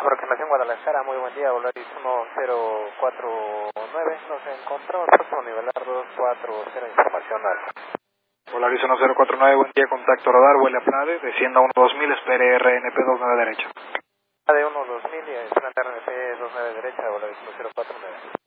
Programación Guadalajara, muy buen día, Volaris 1049, nos encontramos próximo a nivelar 240, información alfa. Volaris 1049, buen día, contacto radar, vuela Prade, descienda 12000, espere RNP 29 derecha. De 12000 y espera RNP 29 derecha, Volaris 1049.